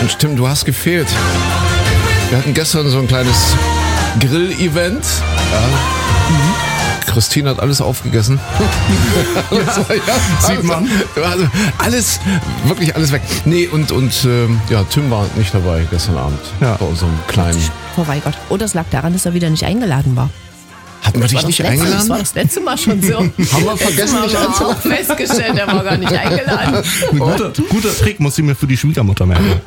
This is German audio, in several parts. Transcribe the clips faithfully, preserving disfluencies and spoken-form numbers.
Mensch, Tim, du hast gefehlt. Wir hatten gestern so ein kleines Grill-Event. Ja. Mhm. Christine hat alles aufgegessen. Ja, ja, sieht man. Also, alles, wirklich alles weg. Nee, und, und ähm, ja, Tim war nicht dabei gestern Abend. Ja. Bei unserem kleinen... Verweigert. Oder es lag daran, dass er wieder nicht eingeladen war. Hatten wir dich nicht letzte, eingeladen? Das war das letzte Mal schon so. Haben wir vergessen, dich einzuladen? einzuladen? Auch festgestellt, er war gar nicht eingeladen. Ein guter, guter Trick, muss ich mir für die Schwiegermutter merken.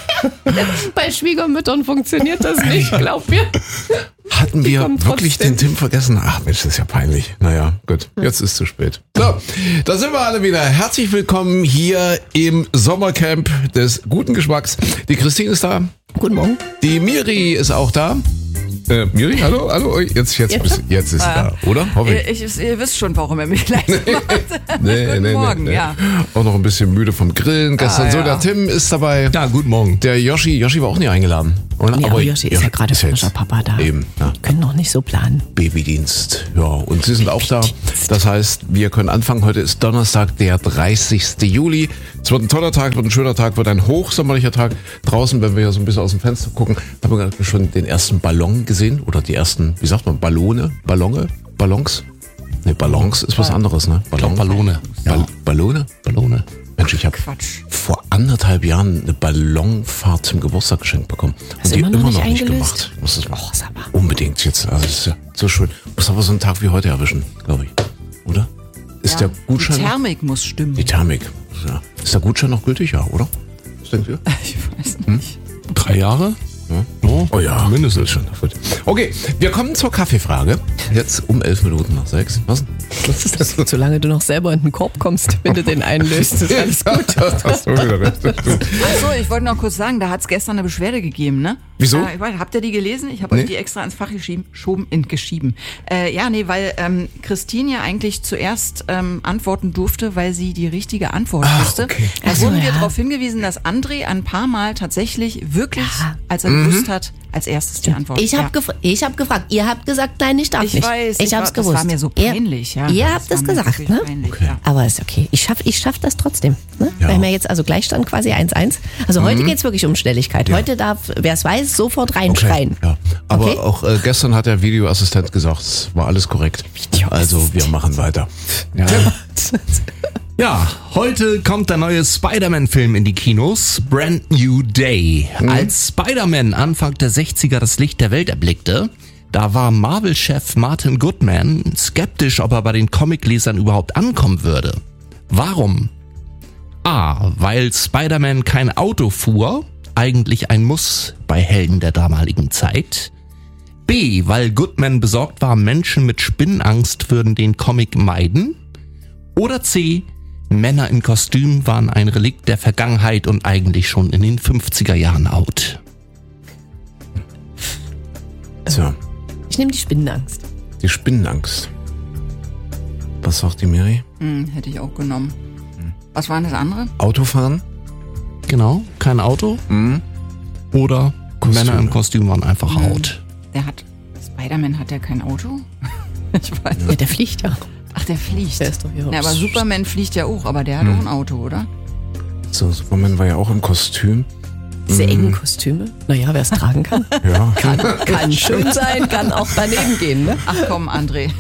Bei Schwiegermüttern funktioniert das nicht, glaub mir. Hatten Die wir kommen wirklich trotzdem. den Tim vergessen? Ach Mensch, das ist ja peinlich. Naja, gut, jetzt ist zu spät. So, da sind wir alle wieder. Herzlich willkommen hier im Sommercamp des guten Geschmacks. Die Christine ist da. Guten Morgen. Die Miri ist auch da. Äh, Miri, hallo, hallo. Jetzt, jetzt, Jetzt? bist, jetzt ist sie da, oder? Hoffe Ihr, ich, ihr wisst schon, warum er mich gleich so macht. Nee, Guten nee, Morgen, nee, nee. ja. Auch noch ein bisschen müde vom Grillen gestern. Ah, so, ja. der Tim ist dabei. Ja, guten Morgen. Der Yoshi, Yoshi war auch nicht eingeladen. Oder? Nee, aber Yoshi ist ja gerade ist jetzt frischer Papa da. Eben, ja. Können noch nicht so planen. Babydienst. Ja, und Sie sind auch da. Das heißt, wir können anfangen. Heute ist Donnerstag, der dreißigsten Juli. Es wird ein toller Tag, wird ein schöner Tag, wird ein hochsommerlicher Tag. Draußen, wenn wir hier so ein bisschen aus dem Fenster gucken, haben wir gerade schon den ersten Ballon gesehen. Oder die ersten, wie sagt man, Ballone? Ballone? Ballons? Ne, Ballons ist was anderes, ne? Ballon. Ballone. Ball Ballone? Ballone. Mensch, ich habe Quatsch. vor anderthalb Jahren eine Ballonfahrt zum Geburtstag geschenkt bekommen. Hast und die du immer noch nicht eingelöst? gemacht. Ich muss das machen. Oh, sag mal. Unbedingt jetzt. Also das ist ja so schön. Muss aber so einen Tag wie heute erwischen, glaube ich. Oder? Ist Ja, der Gutschein die noch? Thermik muss stimmen. Die Thermik. Ja. Ist der Gutschein noch gültig? Ja, oder? Was denkt ihr? Ich weiß nicht. Drei Jahre? Ja. Oh, Oh ja, mindestens. schon. Gut. Okay, wir kommen zur Kaffeefrage. Jetzt um elf Minuten nach sechs. Was? Was ist das? Solange du noch selber in den Korb kommst, wenn du den einlöst, ist alles gut. Das hast du wieder recht. Achso, ich wollte noch kurz sagen, da hat es gestern eine Beschwerde gegeben, ne? Wieso? Äh, ich weiß, habt ihr die gelesen? Ich habe Nee. euch die extra ins Fach geschrieben, schoben, in, geschieben. Äh, ja, nee, weil ähm, Christine ja eigentlich zuerst ähm, antworten durfte, weil sie die richtige Antwort Ah, wusste. okay. Da Ach so, wurden wir ja. darauf hingewiesen, dass André ein paar Mal tatsächlich wirklich, Ja. als er gewusst hat, als erstes die Antwort. Ich habe ja. gef ich hab gefragt, ihr habt gesagt, nein, ich darf Ich nicht. weiß, ich ich hab's war- das gewusst. war mir so peinlich, ihr, ja. Ihr Das habt war es mir gesagt, wirklich ne? peinlich, Okay. ja. Aber ist okay. Ich schaff, ich schaff das trotzdem. Ne? Ja. Wir haben ja jetzt also Gleichstand quasi eins eins. Also heute geht's wirklich um Schnelligkeit. Heute darf, wer es weiß, sofort reinschreien. Ja. Aber Okay. auch äh, gestern hat der Videoassistent gesagt, es war alles korrekt. Also wir machen weiter. Ja. Ja, heute kommt der neue Spider-Man-Film in die Kinos, Brand New Day. Als Spider-Man Anfang der sechziger das Licht der Welt erblickte, da war Marvel-Chef Martin Goodman skeptisch, ob er bei den Comiclesern überhaupt ankommen würde. Warum? A, weil Spider-Man kein Auto fuhr, eigentlich ein Muss bei Helden der damaligen Zeit. B, weil Goodman besorgt war, Menschen mit Spinnenangst würden den Comic meiden. Oder C, Männer in Kostüm waren ein Relikt der Vergangenheit und eigentlich schon in den fünfziger Jahren out. So, Ich nehme die Spinnenangst. die Spinnenangst. Was sagt die Miri? Hm, hätte ich auch genommen. Was war denn das andere? Autofahren? Genau, kein Auto. Oder Kostüme. Männer im Kostüm waren einfach out. Der hat, Spider-Man hat ja kein Auto? Ich weiß Ja, der fliegt ja. Ach, der fliegt. Der ist doch hier. Ja, aber Superman fliegt ja auch, aber der hat auch ein Auto, oder? So, Superman war ja auch im Kostüm. Diese engen Kostüme. Naja, wer es tragen kann. Ja. Kann, kann schön sein, kann auch daneben gehen, ne? Ach komm, André.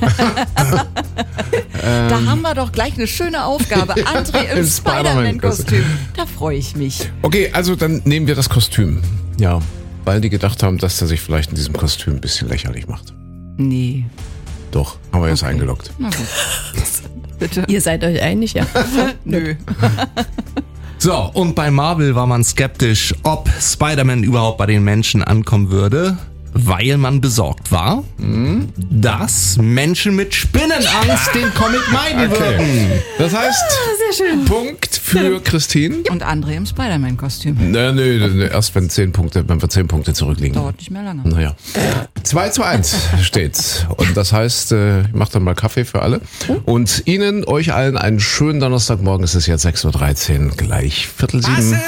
Da haben wir doch gleich eine schöne Aufgabe. André im Im Spider-Man-Kostüm. Da freue ich mich. Okay, also dann nehmen wir das Kostüm. Ja, weil die gedacht haben, dass der sich vielleicht in diesem Kostüm ein bisschen lächerlich macht. Nee. Doch, haben wir jetzt eingeloggt. Na gut. Bitte. Ihr seid euch einig, ja. Nö. So, und bei Marvel war man skeptisch, ob Spider-Man überhaupt bei den Menschen ankommen würde, weil man besorgt war, dass Menschen mit Spinnenangst den Comic meiden würden. Das heißt, Sehr schön. Punkt für Christine. Und André im Spider-Man-Kostüm. Nee, nee, nee, erst wenn zehn Punkte, wenn wir zehn Punkte zurückliegen. Dauert nicht mehr lange. Naja. zwei zu eins steht's. Und das heißt, äh, ich mache dann mal Kaffee für alle. Und Ihnen, euch allen einen schönen Donnerstagmorgen. Es ist jetzt sechs Uhr dreizehn, gleich Viertel sieben.